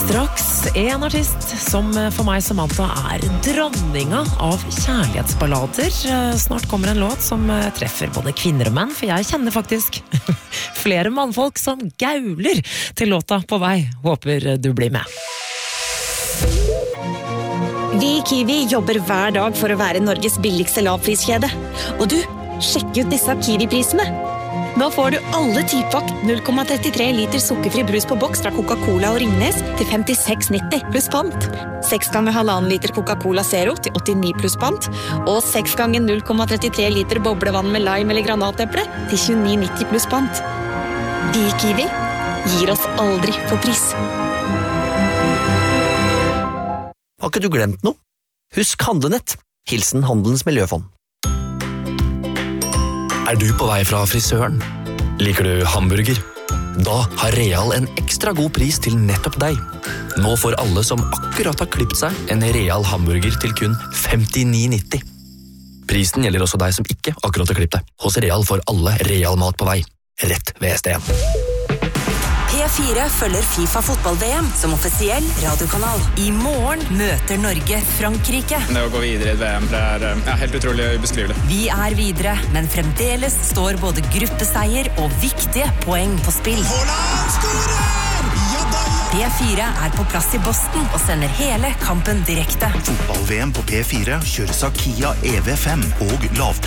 Straks en artist som for meg Samantha dronninga av kjærlighetsballader. Snart kommer en låt som treffer både kvinner og menn, for jeg kjenner faktisk flere mannfolk som gauler til låta på vei. Håper du blir med. Vi i Kiwi jobber hver dag for å være Norges billigste lavpriskjede. Og du, sjekk ut disse Kiwi-prisene. Nå får du alle typvak 0,33 liter sukkerfri brus på boks fra Coca-Cola og Ringnes til 56,90 pluss pant. 6 ganger 1,5 liter Coca-Cola Zero til 89 pluss pant. Og 6 ganger 0,33 liter boblevann med lime eller granateple til 29,90 pluss pant. Vi i Kiwi gir oss aldri for pris. Har ikke du glemt noe? Husk Handlenett. Hilsen Handelens Miljøfond. Du på vei fra frisøren? Liker du hamburger? Da har Real en ekstra god pris til nettopp deg. Nå får alle som akkurat har klippet seg en Real hamburger til kun 59,90. Prisen gjelder også deg som ikke akkurat har klippet deg. Hos Real får alle Real mat på vei. Rett ved SDN. P4 følger FIFA fotball-VM som offisiell radiokanal. I morgen møter Norge Frankrike. Det å gå videre i VM, det helt utrolig ubeskrivelig. Vi videre, men fremdeles står både gruppeseier og viktige poeng på spill. P4 på plass i Boston og sender hele kampen direkte. Fotball-VM på P4 kjøres av Kia EV5 og lavpris.